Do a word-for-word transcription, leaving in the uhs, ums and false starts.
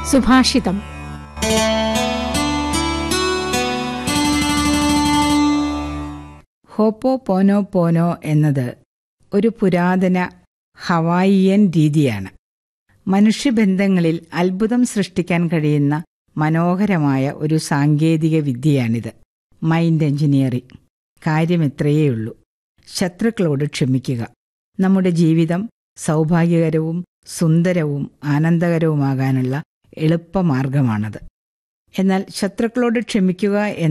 സുഭാഷിതം. ഹോപ്പോപോനോപോനോ എന്നത് ഒരു പുരാതന ഹവായിയൻ രീതിയാണ്. മനുഷ്യബന്ധങ്ങളിൽ അത്ഭുതം സൃഷ്ടിക്കാൻ കഴിയുന്ന മനോഹരമായ ഒരു സാങ്കേതിക വിദ്യയാണിത്. Mind engineering. കാര്യം ഇത്രയേയുള്ളൂ: ശത്രുക്കളോട് ക്ഷമിക്കുക. നമ്മുടെ ജീവിതം സൗഭാഗ്യകരവും സുന്ദരവും ആനന്ദകരവുമാകാനുള്ള എളുപ്പമാർഗമാണത്. എന്നാൽ ശത്രുക്കളോട് ക്ഷമിക്കുക